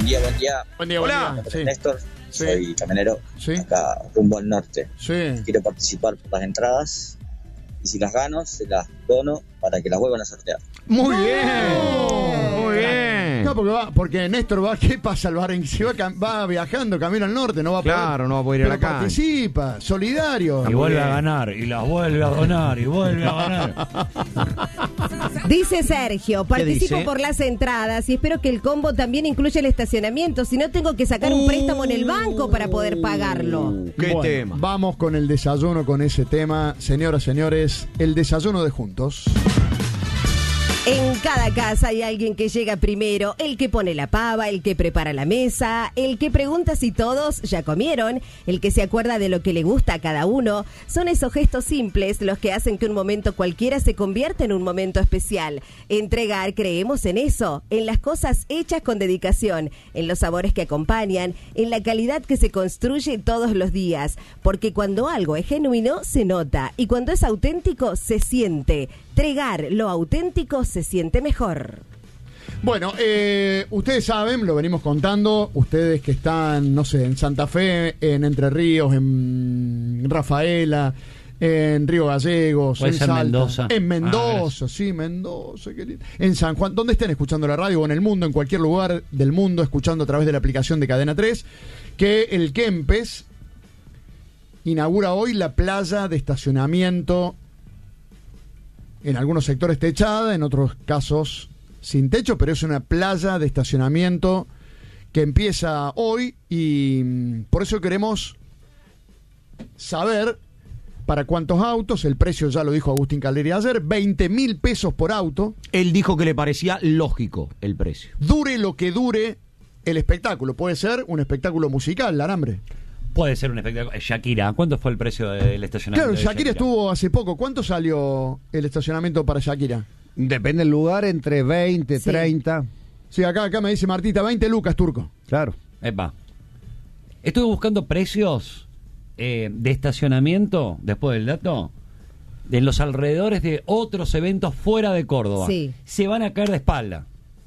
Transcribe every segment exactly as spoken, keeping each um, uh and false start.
Buen día, buen día. Buen día, buen Hola. día. Soy Sí. Néstor, Sí. soy camionero, Sí. acá rumbo al norte. Sí. Quiero participar por las entradas y si las gano, se las dono para que las vuelvan a sortear. Muy bien. Muy bien. No, porque va, porque Néstor va, ¿qué pasa al bar? Si va, cam- va viajando camino al norte, no va a poder. Claro, no va a poder ir a Pero la cancha. participa, solidario. Y vuelve a ganar, y las vuelve a donar, y vuelve a ganar. Dice Sergio, participo dice? por las entradas y espero que el combo también incluya el estacionamiento, si no tengo que sacar un préstamo en el banco para poder pagarlo. ¿Qué Bueno, tema? Vamos con el desayuno, con ese tema. Señoras, señores, el desayuno de Juntos. En cada casa hay alguien que llega primero, el que pone la pava, el que prepara la mesa, el que pregunta si todos ya comieron, el que se acuerda de lo que le gusta a cada uno. Son esos gestos simples los que hacen que un momento cualquiera se convierta en un momento especial. Entregar, creemos en eso, en las cosas hechas con dedicación, en los sabores que acompañan, en la calidad que se construye todos los días. Porque cuando algo es genuino, se nota, y cuando es auténtico, se siente. Entregar lo auténtico se siente mejor. Bueno, eh, ustedes saben, lo venimos contando, ustedes que están, no sé, en Santa Fe, en Entre Ríos, en Rafaela, en Río Gallegos, Puede en ser Salta, Mendoza. en Ah, Mendoza, sí, Mendoza, qué lindo. En San Juan, donde estén escuchando la radio o en el mundo, en cualquier lugar del mundo, escuchando a través de la aplicación de Cadena tres, que el Kempes inaugura hoy la playa de estacionamiento, en algunos sectores techada, en otros casos sin techo, pero es una playa de estacionamiento que empieza hoy y mm, por eso queremos saber para cuántos autos. El precio ya lo dijo Agustín Calleri ayer, veinte mil pesos por auto. Él dijo que le parecía lógico el precio. Dure lo que dure el espectáculo. Puede ser un espectáculo musical, Larambre. Puede ser un espectáculo. Shakira, ¿cuánto fue el precio del estacionamiento? Claro, de Shakira estuvo hace poco. ¿Cuánto salió el estacionamiento para Shakira? Depende del lugar, entre veinte, Sí. treinta. Sí, acá, acá me dice Martita, veinte lucas, turco. Claro. Epa. Estuve buscando precios eh, de estacionamiento, después del dato, de los alrededores de otros eventos fuera de Córdoba. Sí. Se van a caer de espalda.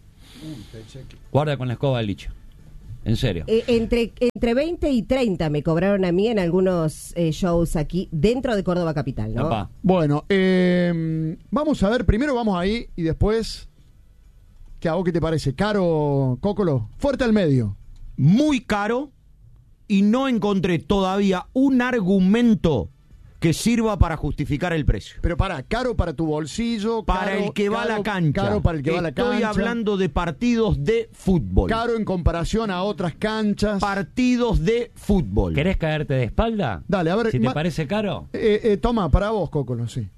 Guarda con la escoba del licho. En serio. Eh, entre, entre veinte y treinta me cobraron a mí en algunos eh, shows aquí dentro de Córdoba Capital, ¿no? Epa. Bueno, eh, vamos a ver, primero vamos ahí y después, ¿qué hago? ¿Qué te parece? ¿Caro, Cócolo? Fuerte al medio. Muy caro y no encontré todavía un argumento que sirva para justificar el precio. Pero para, caro para tu bolsillo. Para caro- el que va a caro- la cancha. Caro para el que va a la cancha. Estoy hablando de partidos de fútbol. Caro en comparación a otras canchas. Partidos de fútbol. ¿Querés caerte de espalda? Dale, a ver, Si te ma- parece caro. Eh, eh, toma, para vos, Cócolo, sí.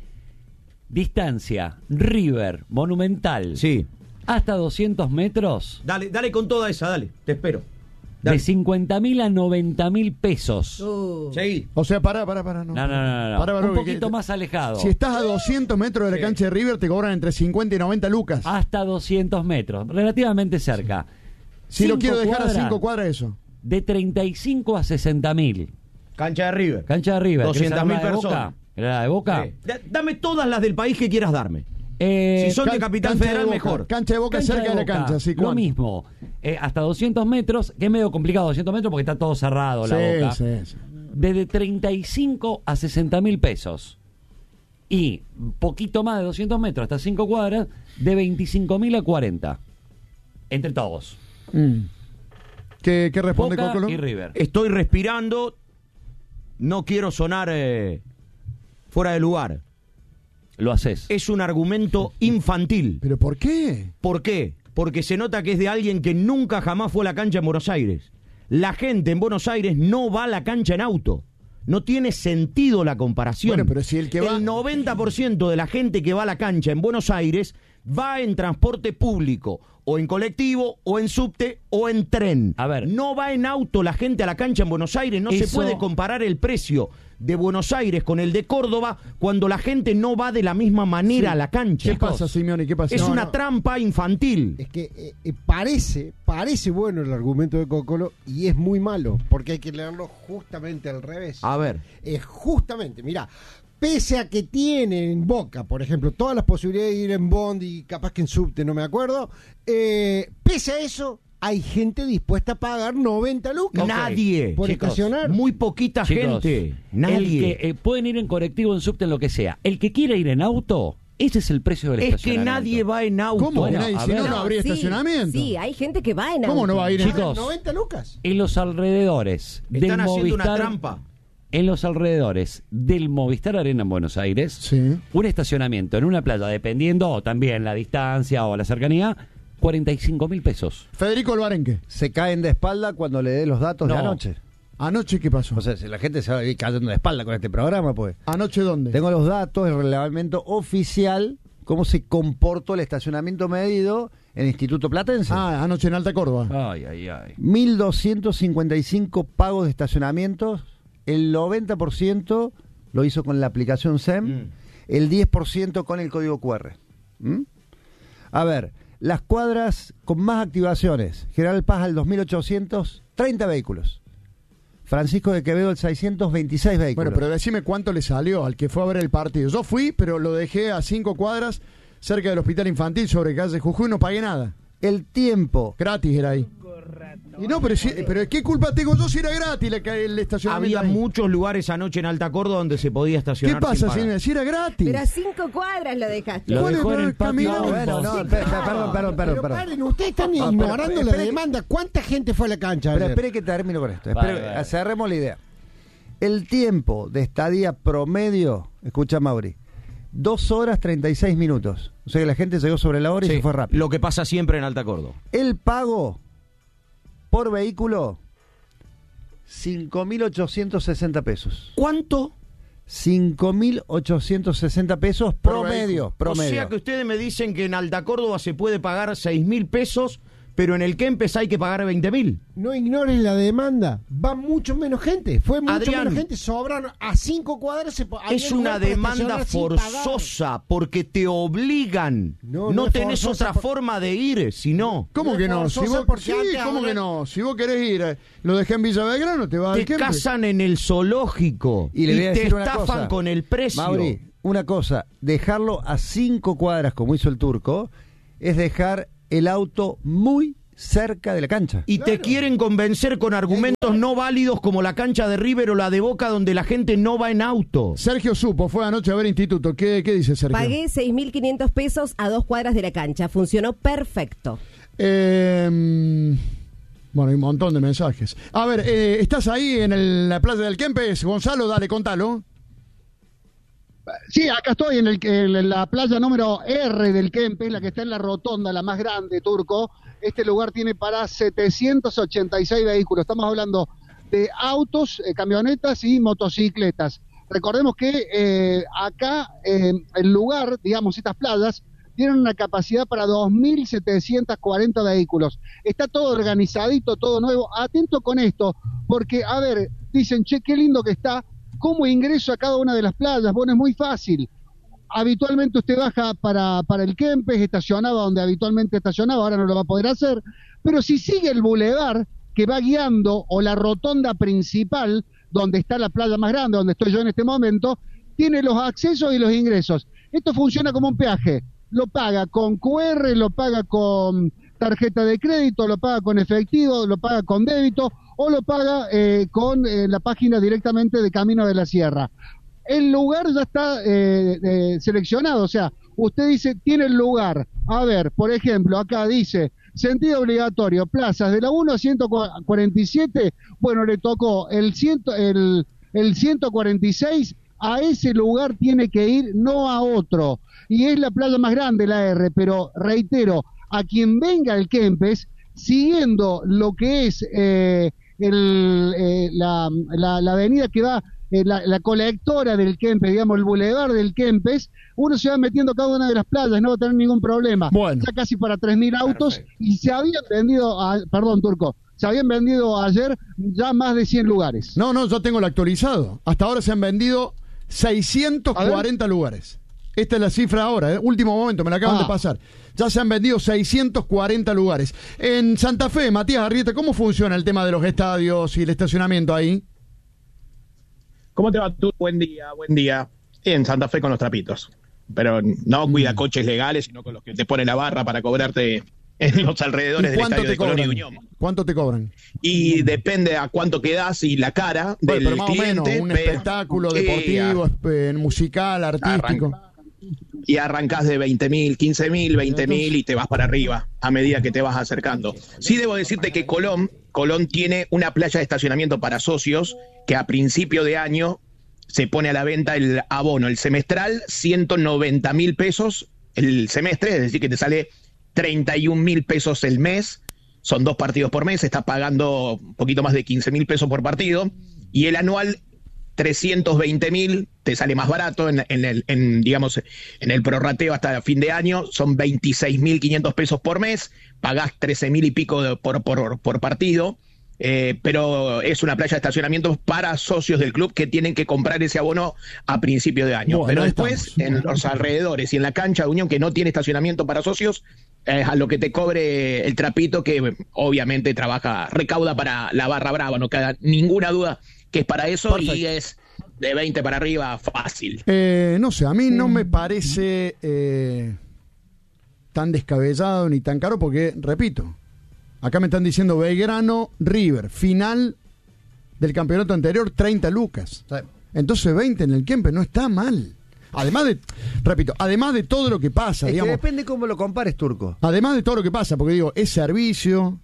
Distancia, River, Monumental. Sí. Hasta doscientos metros. Dale, dale con toda esa, dale. Te espero. De Dale. cincuenta mil a noventa mil pesos. Uh. Seguí. O sea, pará, pará, pará. No, No, no, no, no. Pará, pará, Un porque- poquito más alejado. Si estás a doscientos metros de la Sí. cancha de River, te cobran entre cincuenta y noventa lucas. Hasta doscientos metros. Relativamente cerca. si lo Cinco quiero dejar a cuadras, cinco cuadras, eso. De treinta y cinco a sesenta mil. Cancha de River. Cancha de River. ¿Querés doscientas mil saber la de personas. Boca? ¿Querés la de Boca? Sí. Da- Dame todas las del país que quieras darme. Eh, Si son de Can- Capital cancha de Federal, Boca. mejor. Cancha de Boca Cancha cerca de, la Boca, cancha, sí, lo ¿cuánto? mismo. Eh, hasta doscientos metros, que es medio complicado doscientos metros porque está todo cerrado la Sí, Boca. sí, sí. Desde treinta y cinco a sesenta mil pesos. Y poquito más de doscientos metros, hasta cinco cuadras, de veinticinco mil a cuarenta. Entre todos. Mm. ¿Qué, qué responde Boca Cócolo? y River. Estoy respirando. No quiero sonar eh, fuera de lugar. Lo haces. Es un argumento infantil. ¿Pero por qué? ¿Por qué? Porque se nota que es de alguien que nunca jamás fue a la cancha en Buenos Aires. La gente en Buenos Aires no va a la cancha en auto. No tiene sentido la comparación. Bueno, pero si el que va- El noventa por ciento de la gente que va a la cancha en Buenos Aires va en transporte público, o en colectivo, o en subte, o en tren. A ver. No va en auto la gente a la cancha en Buenos Aires. No se Eso- puede comparar el precio de Buenos Aires con el de Córdoba cuando la gente no va de la misma manera Sí. a la cancha. ¿Qué pasa, Simeone? ¿Qué pasa? Es No, una no. trampa infantil. Es que eh, eh, parece, parece bueno el argumento de Cócolo y es muy malo, porque hay que leerlo justamente al revés. A ver. Es justamente, mira, pese a que tiene en Boca, por ejemplo, todas las posibilidades de ir en Bond y capaz que en subte, no me acuerdo, eh, pese a eso, hay gente dispuesta a pagar noventa lucas. Nadie. Por Chicos, estacionar. Muy poquita Chicos, gente. Nadie. el que, eh, pueden ir en colectivo, en subte, en lo que sea. El que quiera ir en auto, ese es el precio del Es que estacionamiento. nadie va en auto. ¿Cómo? Bueno, Nadie? a Si ver. no, no habría sí, estacionamiento. Sí, hay gente que va en ¿Cómo auto. no va a ir en Chicos, noventa lucas. En los alrededores del Están haciendo una Movistar, trampa. en los alrededores del Movistar Arena en Buenos Aires, Sí. un estacionamiento en una playa, dependiendo también la distancia o la cercanía, cuarenta y cinco mil pesos. Federico Alvarenque. Se caen de espalda cuando le dé los datos No. de anoche. ¿Anoche qué pasó? O sea, si la gente se va a ir cayendo de espalda con este programa, pues. ¿Anoche dónde? Tengo los datos, el relevamiento oficial, cómo se comportó el estacionamiento medido en el Instituto Platense. Ah, anoche en Alta Córdoba. Ay, ay, ay. mil doscientos cincuenta y cinco pagos de estacionamientos, el noventa por ciento lo hizo con la aplicación S E M, Mm. el diez por ciento con el código Q R. ¿Mm? A ver, las cuadras con más activaciones, General Paz al dos mil ochocientos treinta vehículos, Francisco de Quevedo el seiscientos veintiséis vehículos. Bueno, pero decime cuánto le salió al que fue a ver el partido. Yo fui, pero lo dejé a cinco cuadras cerca del Hospital Infantil sobre calle Jujuy, no pagué nada. El tiempo, Gratis era ahí. Y no, pero, si, pero ¿qué culpa tengo yo si era gratis la, el estacionamiento? Había ahí? muchos lugares anoche en Alta Córdoba donde se podía ¿Qué estacionar. pasa sin si, pagar. si era gratis? Pero a cinco cuadras lo dejaste. Lo ¿Cuál dejó es en el el patio. camino? no, bueno, no, Sí, espera, no. perdón, perdón, perdón, Pero perdón. paren, ustedes están pero ignorando la espere que- demanda. ¿Cuánta gente fue a la cancha Pero ayer? espere que termino con esto. Vale, Espere, vale. cerremos la idea. El tiempo de estadía promedio, escucha Mauri, dos horas treinta y seis minutos. O sea que la gente llegó sobre la hora y Sí, se fue rápido. lo que pasa siempre en Alta Córdoba. El pago por vehículo, cinco mil ochocientos sesenta pesos. ¿Cuánto? cinco mil ochocientos sesenta pesos Por promedio. vehículo. promedio. O sea que ustedes me dicen que en Alta Córdoba se puede pagar seis mil pesos, pero en el Kempes hay que pagar veinte mil. No ignores la demanda. Va mucho menos gente. Fue mucho Adrián, menos gente. Sobraron a cinco cuadras. Se, po- había Es lugar una para demanda estacionar sin pagar. forzosa porque te obligan. No, No, no es tenés forzosa otra por- forma de ir, si no. ¿Cómo No que es no? Si forzosa vos, porque sí, antes ¿cómo ahora- que no? Si vos querés ir, eh, lo dejé en Villa Belgrano, te vas Te al Kempes. casan en el zoológico Y y, le voy a te decir una estafan cosa. con el precio. Mauri, una cosa, dejarlo a cinco cuadras como hizo el turco, es dejar el auto muy cerca de la cancha. Y te quieren convencer con argumentos no válidos como la cancha de River o la de Boca donde la gente no va en auto. Sergio Supo fue anoche a ver Instituto. ¿Qué, qué dice Sergio? Pagué seis mil quinientos pesos a dos cuadras de la cancha. Funcionó perfecto. Eh, bueno, hay un montón de mensajes. A ver, eh, ¿estás ahí en el- la playa del Kempes? Gonzalo, dale, contalo. Sí, acá estoy en, el, en la playa número R del Kempes, la que está en la rotonda, la más grande, Turco. Este lugar tiene para setecientos ochenta y seis vehículos. Estamos hablando de autos, eh, camionetas y motocicletas. Recordemos que eh, acá eh, el lugar, digamos, estas playas, tienen una capacidad para dos mil setecientos cuarenta vehículos. Está todo organizadito, todo nuevo. Atento con esto, porque, a ver, dicen, che, qué lindo que está. ¿Cómo ingreso a cada una de las playas? Bueno, es muy fácil. Habitualmente usted baja para, para el Kempes, estacionaba donde habitualmente estacionaba, ahora no lo va a poder hacer. Pero si sigue el bulevar que va guiando o la rotonda principal, donde está la playa más grande, donde estoy yo en este momento, tiene los accesos y los ingresos. Esto funciona como un peaje. Lo paga con Q R, lo paga con tarjeta de crédito, lo paga con efectivo, lo paga con débito o lo paga eh, con eh, la página directamente de Camino de la Sierra. El lugar ya está eh, eh, seleccionado, o sea, usted dice, tiene el lugar. A ver, por ejemplo, acá dice, sentido obligatorio, plazas de la uno a ciento cuarenta y siete, bueno, le tocó el, cien, el, el ciento cuarenta y seis, a ese lugar tiene que ir, no a otro. Y es la playa más grande, la R, pero reitero, a quien venga el Kempes, siguiendo lo que es eh, el, eh, la, la, la avenida que va, eh, la, la colectora del Kempes, digamos, el bulevar del Kempes, uno se va metiendo a cada una de las playas, no va a tener ningún problema. Bueno. Ya casi para tres mil autos. Perfecto. Y se habían vendido, a, perdón, Turco, se habían vendido ayer ya más de cien lugares. No, no, yo tengo el actualizado. Hasta ahora se han vendido seiscientos cuarenta lugares. Esta es la cifra ahora, ¿eh? Último momento, me la acaban Ah. de pasar. Ya se han vendido seiscientos cuarenta lugares. En Santa Fe, Matías Arrieta, ¿cómo funciona el tema de los estadios y el estacionamiento ahí? ¿Cómo te va tú? Buen día, buen día. En Santa Fe con los trapitos. Pero no cuida coches legales, sino con los que te ponen la barra para cobrarte en los alrededores ¿Y del cuánto estadio te de Colón y cobran? Unión. ¿Cuánto te cobran? Y depende a cuánto quedas y la cara Bueno, del pero más cliente. o menos, un pero- espectáculo Sí, deportivo, eh, musical, artístico. Arranca. Y arrancás de veinte mil, quince mil, veinte mil y te vas para arriba a medida que te vas acercando. Sí debo decirte que Colón, Colón tiene una playa de estacionamiento para socios que a principio de año se pone a la venta el abono, el semestral, ciento noventa mil pesos el semestre, es decir, que te sale treinta y un mil pesos el mes, son dos partidos por mes, estás pagando un poquito más de quince mil pesos por partido, y el anual trescientos veinte mil, te sale más barato en, en el, en, digamos, en el prorrateo hasta fin de año, son veintiséis mil quinientos pesos por mes, pagás trece mil y pico de- por, por, por partido, eh, pero es una playa de estacionamiento para socios del club que tienen que comprar ese abono a principio de año. Bueno, pero ahí después, estamos. en los alrededores y en la cancha de Unión, que no tiene estacionamiento para socios, es a lo que te cobre el trapito, que obviamente trabaja, recauda para la barra brava, no queda ninguna duda que es para eso. Perfecto. Y es de veinte para arriba fácil. Eh, no sé, a mí no me parece eh, tan descabellado ni tan caro porque, repito, acá me están diciendo Belgrano, River, final del campeonato anterior, treinta lucas. Sí. Entonces veinte en el Kempes no está mal. Además de, repito, además de todo lo que pasa, Es que digamos, depende cómo lo compares, Turco. además de todo lo que pasa, porque digo, es servicio,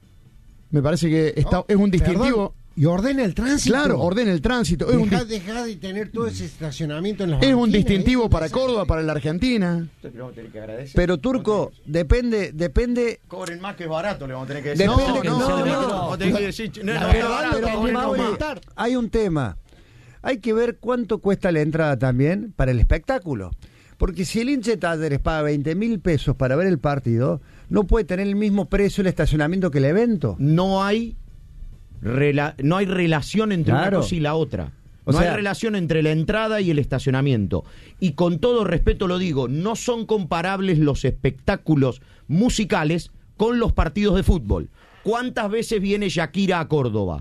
me parece que está, es un distintivo. Perdón, y ordena el tránsito. Claro, ordena el tránsito. Es un, Dejá, dis- dejá de tener todo ese estacionamiento en las es un banquinas, distintivo ¿eh? para Córdoba, para la Argentina. Pero, Turco, depende, depende. Cobren más que es barato, le vamos a tener que decir. Depende no, que no, no, no, no. vamos a tener que decir, no, La no, verdad, es barato, pero cobren Mauri, más. Hay un tema. Hay que ver cuánto cuesta la entrada también para el espectáculo. Porque si el hincha de Talleres paga veinte mil pesos para ver el partido, no puede tener el mismo precio el estacionamiento que el evento. No hay rela- no hay relación entre Claro. una cosa y la otra. O No sea- hay relación entre la entrada y el estacionamiento. Y con todo respeto lo digo, no son comparables los espectáculos musicales con los partidos de fútbol. ¿Cuántas veces viene Shakira a Córdoba?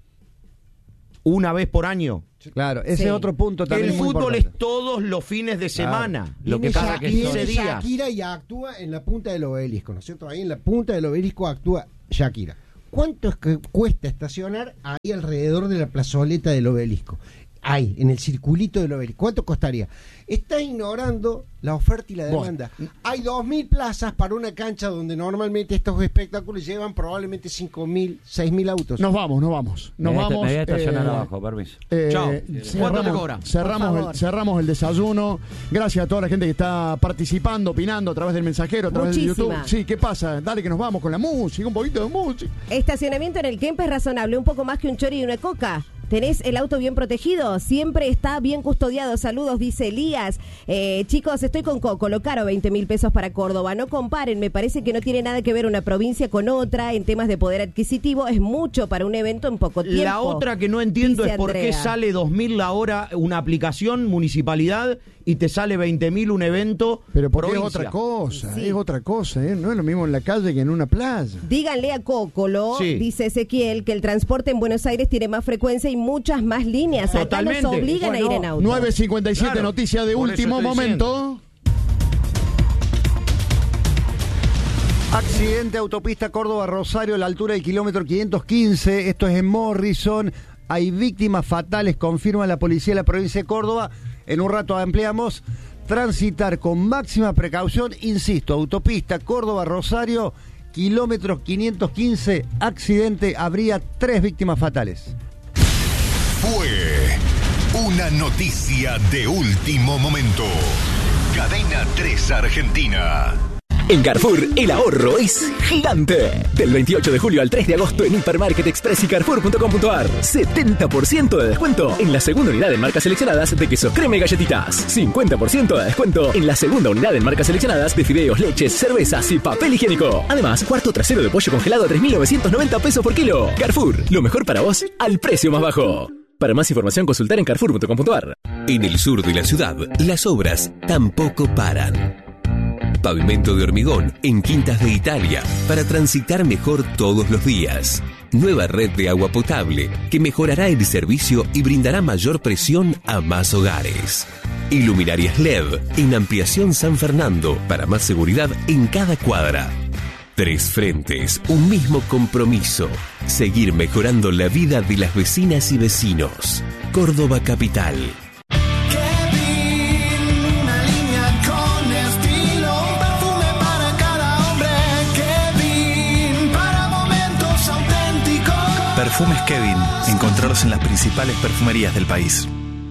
¿Una vez por año? Claro, ese Sí. es otro punto también El muy fútbol importante. es todos los fines de semana. Lo que Viene pasa Sha- que viene son quince días. Shakira y actúa en la punta del obelisco, ¿no es cierto? Ahí en la punta del obelisco actúa Shakira. ¿Cuánto es que cuesta estacionar ahí alrededor de la plazoleta del obelisco? Ahí, en el circulito del obelisco. ¿Cuánto costaría? Está ignorando la oferta y la demanda. Hay dos mil plazas para una cancha donde normalmente estos espectáculos llevan probablemente cinco mil, seis mil autos. Nos vamos, nos vamos. Nos me, voy a esta- vamos. me voy a estacionar eh, abajo, permiso. eh, Chao. ¿Cuánto te cerramos, cobra? cerramos, Por el, favor. cerramos el desayuno. Gracias a toda la gente que está participando, opinando a través del mensajero, a través de Muchísima. YouTube. Sí, ¿qué pasa? Dale que nos vamos con la música, un poquito de música. Estacionamiento en el Kempes es razonable, un poco más que un chori y una coca. ¿Tenés el auto bien protegido? Siempre está bien custodiado. Saludos, dice Elías. Eh, chicos, estoy con Coco, lo caro, veinte mil pesos para Córdoba. No comparen, me parece que no tiene nada que ver una provincia con otra en temas de poder adquisitivo. Es mucho para un evento en poco tiempo. La otra que no entiendo dice es por qué Andrea. sale dos mil la hora una aplicación, municipalidad, y te sale veinte mil un evento, Pero porque provincia. es otra cosa, Sí. es otra cosa, ¿eh? No es lo mismo en la calle que en una playa. Díganle a Cócolo, Sí. dice Ezequiel, que el transporte en Buenos Aires tiene más frecuencia y muchas más líneas. Acá Totalmente. nos obligan Bueno, a ir en auto. nueve cincuenta y siete, Claro, noticia de por eso último estoy momento. Accidente autopista Córdoba-Rosario a la altura del kilómetro quinientos quince. Esto es en Morrison. Hay víctimas fatales, confirma la policía de la provincia de Córdoba. En un rato ampliamos. Transitar con máxima precaución. Insisto, autopista Córdoba-Rosario, kilómetro quinientos quince. Accidente, habría tres víctimas fatales. Fue una noticia de último momento. Cadena tres Argentina. En Carrefour, el ahorro es gigante. Del veintiocho de julio al tres de agosto en Hipermarket Express y Carrefour punto com punto ar. setenta por ciento de descuento en la segunda unidad en marcas seleccionadas de quesos crema y galletitas. cincuenta por ciento de descuento en la segunda unidad en marcas seleccionadas de fideos, leches, cervezas y papel higiénico. Además, cuarto trasero de pollo congelado a tres mil novecientos noventa pesos por kilo. Carrefour, lo mejor para vos al precio más bajo. Para más información, consultar en Carrefour punto com punto ar. En el sur de la ciudad, las obras tampoco paran. Pavimento de hormigón en Quintas de Italia para transitar mejor todos los días. Nueva red de agua potable que mejorará el servicio y brindará mayor presión a más hogares. Iluminarias L E D en Ampliación San Fernando para más seguridad en cada cuadra. Tres frentes, un mismo compromiso. Seguir mejorando la vida de las vecinas y vecinos. Córdoba Capital. Perfumes Kevin. Encontrarlos en las principales perfumerías del país.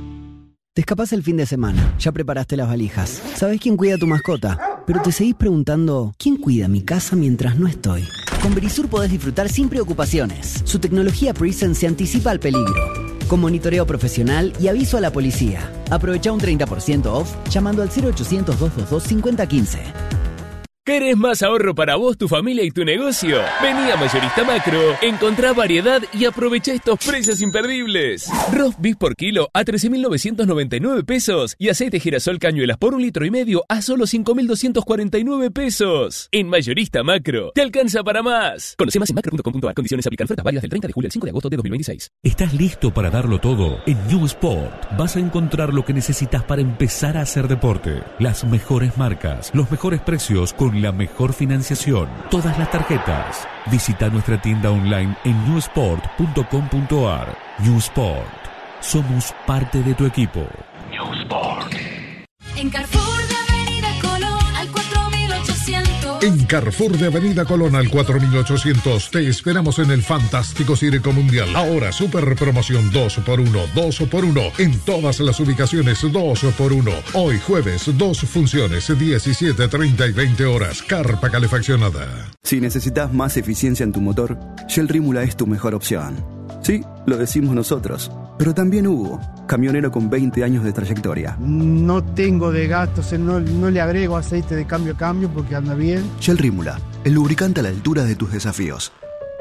Te escapás el fin de semana, ya preparaste las valijas. ¿Sabés quién cuida a tu mascota? Pero te seguís preguntando, ¿quién cuida mi casa mientras no estoy? Con Verisur podés disfrutar sin preocupaciones. Su tecnología Presence se anticipa al peligro, con monitoreo profesional y aviso a la policía. Aprovecha un treinta por ciento off llamando al cero ochocientos, doscientos veintidós, cincuenta quince. ¿Querés más ahorro para vos, tu familia y tu negocio? Vení a Mayorista Macro, encontrá variedad y aprovecha estos precios imperdibles. Roast beef por kilo a trece mil novecientos noventa y nueve pesos y aceite girasol cañuelas por un litro y medio a solo cinco mil doscientos cuarenta y nueve pesos. En Mayorista Macro, te alcanza para más. Conoce más en macro punto com punto a r. Condiciones aplican. Ofertas válidas del treinta de julio al cinco de agosto de dos mil veintiséis. ¿Estás listo para darlo todo? En New Sport vas a encontrar lo que necesitas para empezar a hacer deporte. Las mejores marcas, los mejores precios con la mejor financiación, todas las tarjetas. Visita nuestra tienda online en new sport punto com punto a r. New Sport. Somos parte de tu equipo. New Sport. En Carrefour de Avenida Colón al cuatro mil ochocientos. En Carrefour de Avenida Colón al cuatro mil ochocientos te esperamos en el fantástico Circo Mundial. Ahora super promoción dos por uno, dos por uno en todas las ubicaciones, dos por uno. Hoy jueves, dos funciones, diecisiete, treinta y veinte horas. Carpa calefaccionada. Si necesitas más eficiencia en tu motor, Shell Rímula es tu mejor opción. Sí, lo decimos nosotros, pero también Hugo, camionero con veinte años de trayectoria. No tengo de gastos, no, no le agrego aceite de cambio a cambio porque anda bien. Shell Rímula, el lubricante a la altura de tus desafíos.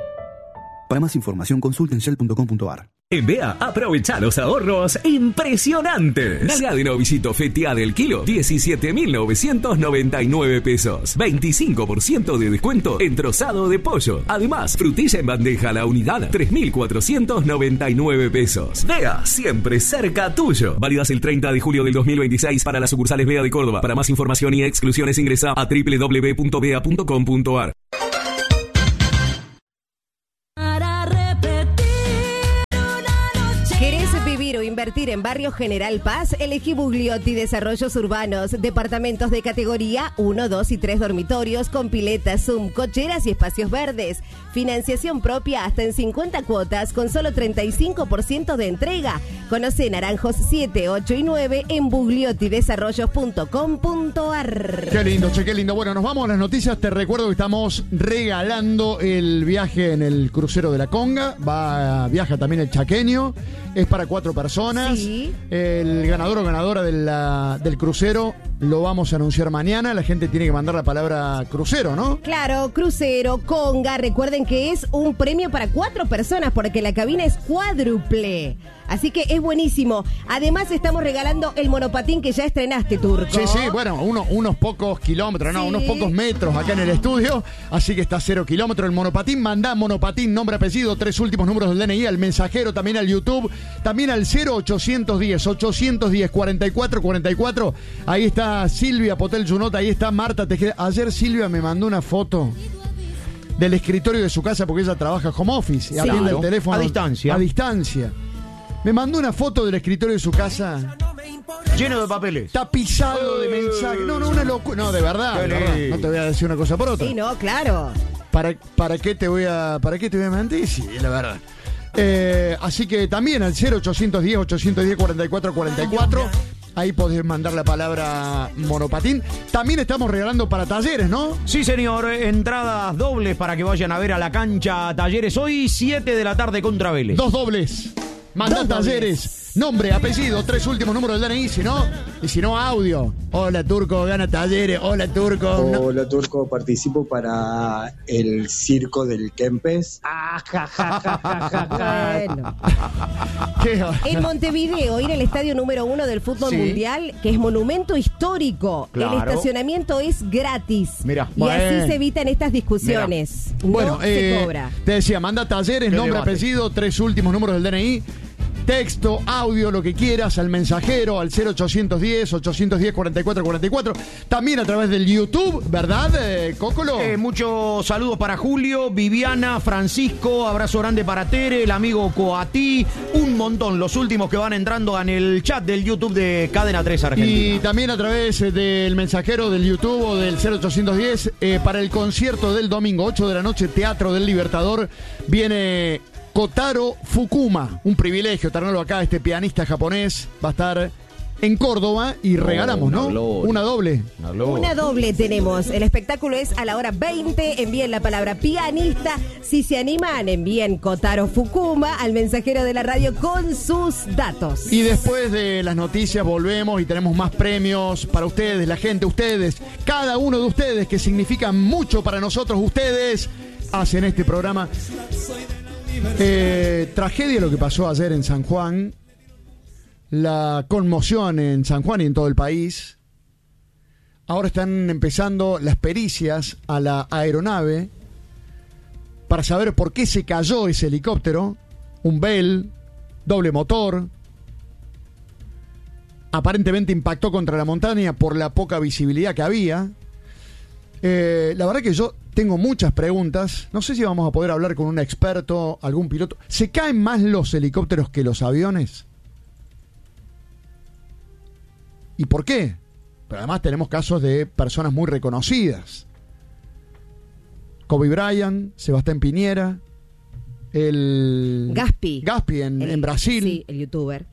Para más información, consulta en shell punto com punto a r. En B A, aprovecha los ahorros impresionantes. Nalga de novicito fetea del kilo, diecisiete mil novecientos noventa y nueve pesos. veinticinco por ciento de descuento en trozado de pollo. Además, frutilla en bandeja a la unidad, tres mil cuatrocientos noventa y nueve pesos. B A, siempre cerca tuyo. Válidas el treinta de julio del dos mil veintiséis para las sucursales B A de Córdoba. Para más información y exclusiones ingresa a doble u doble u doble u punto b a punto com punto a r. Vivir o invertir en Barrio General Paz, elegí Bugliotti Desarrollos Urbanos, departamentos de categoría uno, dos y tres dormitorios con piletas, Zoom, cocheras y espacios verdes. Financiación propia hasta en cincuenta cuotas con solo treinta y cinco por ciento de entrega. Conoce Naranjos siete, ocho y nueve en bugliotti desarrollos punto com punto a r. Qué lindo, che, qué lindo. Bueno, nos vamos a las noticias. Te recuerdo que estamos regalando el viaje en el crucero de la Conga. Va, viaja también el chaqueño. Es para cuatro personas. Sí. El ganador o ganadora de la, del crucero lo vamos a anunciar mañana. La gente tiene que mandar la palabra crucero, ¿no? Claro, crucero, Conga. Recuerden que es un premio para cuatro personas porque la cabina es cuádruple. Así que es buenísimo. Además estamos regalando el monopatín que ya estrenaste, Turco. Sí, sí, bueno, uno, unos pocos kilómetros, no, Sí. unos pocos metros acá en el estudio. Así que está cero kilómetros el monopatín. Mandá monopatín, nombre, apellido, tres últimos números del D N I, al mensajero, también al YouTube, también al cero ochocientos diez, ochocientos diez, cuarenta y cuatro cuarenta y cuatro. Ahí está Silvia Potel Junota, ahí está Marta Tejeda. Ayer Silvia me mandó una foto del escritorio de su casa porque ella trabaja home office y Sí. atiende Claro, el teléfono a distancia. A distancia. Me mandó una foto del escritorio de su casa lleno de papeles, tapizado de mensajes. No, no, una locura. No, de verdad, de verdad. No te voy a decir una cosa por otra. Sí, no, claro. ¿Para, para qué te voy a para qué te voy a mentir? Sí, la verdad. Eh, así que también al cero ochocientos diez, ochocientos diez, cuarenta y cuatro cuarenta y cuatro. Ahí podés mandar la palabra monopatín. También estamos regalando para talleres, ¿no? Sí, señor. Entradas dobles para que vayan a ver a la cancha Talleres hoy, siete de la tarde contra Vélez. Dos dobles. Mandá Dos talleres. Nombre, apellido, tres últimos números del D N I, si no, y si no, audio. Hola, Turco, gana talleres. Hola, Turco. No. Hola, Turco, participo para el circo del Kempes. Bueno. ¿Qué? En Montevideo, ir al estadio número uno del fútbol Sí. mundial, que es monumento histórico. Claro. El estacionamiento es gratis. Mirá, y bueno. así se evitan estas discusiones. No Bueno, se eh, cobra. te decía, manda talleres, Qué nombre, debate. apellido, tres últimos números del D N I. texto, audio, lo que quieras, al mensajero, al cero ochocientos diez, ochocientos diez, cuarenta y cuatro cuarenta y cuatro. También a través del YouTube, ¿verdad, eh, Cócolo? Eh, muchos saludos para Julio, Viviana, Francisco, abrazo grande para Tere, el amigo Coatí, un montón, los últimos que van entrando en el chat del YouTube de Cadena tres Argentina. Y también a través del mensajero del YouTube o del cero ochocientos diez, eh, para el concierto del domingo, ocho de la noche, Teatro del Libertador, viene Kotaro Fukuma, un privilegio tenerlo acá, este pianista japonés, va a estar en Córdoba y regalamos, una ¿no? gloria. Una doble. Una, Una doble tenemos. El espectáculo es a la hora veinte. Envíen la palabra pianista. Si se animan, envíen Kotaro Fukuma al mensajero de la radio con sus datos. Y después de las noticias volvemos y tenemos más premios para ustedes, la gente, ustedes, cada uno de ustedes que significan mucho para nosotros, ustedes hacen este programa. Eh, tragedia lo que pasó ayer en San Juan, la conmoción en San Juan y en todo el país. Ahora están empezando las pericias a la aeronave para saber por qué se cayó ese helicóptero, un Bell, doble motor. Aparentemente impactó contra la montaña por la poca visibilidad que había. Eh, la verdad que yo tengo muchas preguntas. No sé si vamos a poder hablar con un experto, algún piloto. ¿Se caen más los helicópteros que los aviones? ¿Y por qué? Pero además tenemos casos de personas muy reconocidas. Kobe Bryant, Sebastián Piñera, el... Gaspi. Gaspi en, El- en Brasil. Sí, el youtuber.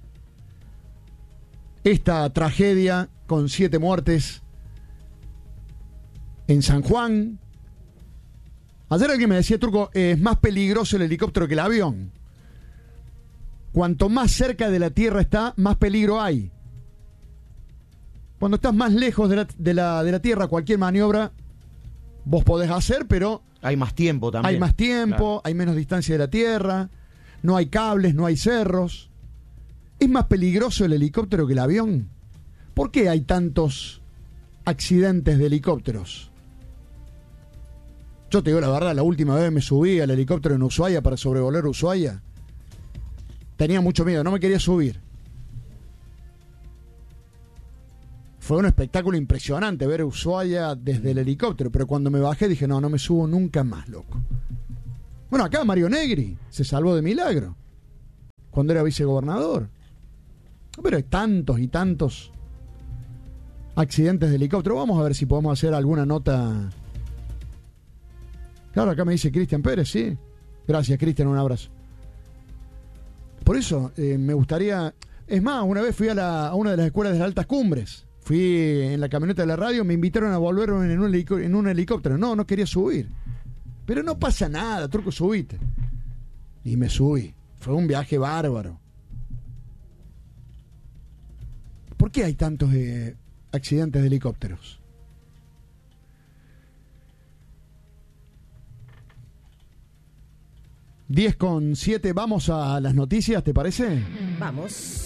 Esta tragedia con siete muertes en San Juan. Ayer alguien me decía, Turco, es más peligroso el helicóptero que el avión. Cuanto más cerca de la tierra está, más peligro hay. Cuando estás más lejos de la, de la, de la tierra, cualquier maniobra vos podés hacer, pero hay más tiempo también. hay más tiempo, Claro. hay menos distancia de la tierra, no hay cables, no hay cerros. ¿Es más peligroso el helicóptero que el avión? ¿Por qué hay tantos accidentes de helicópteros? Yo te digo la verdad, la última vez me subí al helicóptero en Ushuaia para sobrevolar Ushuaia. Tenía mucho miedo, no me quería subir. Fue un espectáculo impresionante ver Ushuaia desde el helicóptero, pero cuando me bajé dije, no, no me subo nunca más, loco. Bueno, acá Mario Negri se salvó de milagro cuando era vicegobernador. Pero hay tantos y tantos accidentes de helicóptero. Vamos a ver si podemos hacer alguna nota. Claro, acá me dice Cristian Pérez, sí. Gracias, Cristian, un abrazo. Por eso, eh, me gustaría... Es más, una vez fui a, la, a una de las escuelas de las altas cumbres. Fui en la camioneta de la radio, me invitaron a volver en un, helico- en un helicóptero. No, no quería subir. Pero no pasa nada, Turco, subite. Y me subí. Fue un viaje bárbaro. ¿Por qué hay tantos eh, accidentes de helicópteros? diez con siete, vamos a las noticias, ¿te parece? Vamos.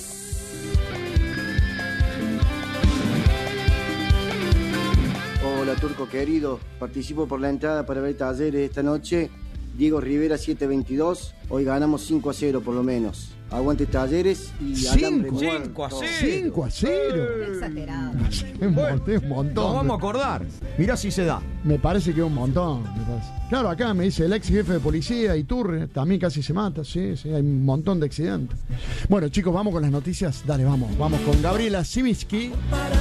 Hola Turco querido, participo por la entrada para ver Talleres esta noche. Diego Rivera siete veintidós, hoy ganamos cinco a cero por lo menos. Aguante Talleres y alambre cinco muerto. a cinco a cero. Exagerado. Un montón, un montón. Nos vamos a acordar. Mirá si se da. Me parece que es un montón. Me parece. Claro, acá me dice el ex jefe de policía, Iturre, también casi se mata. Sí, sí, hay un montón de accidentes. Bueno, chicos, vamos con las noticias. Dale, vamos. Vamos con Gabriela Sivinsky.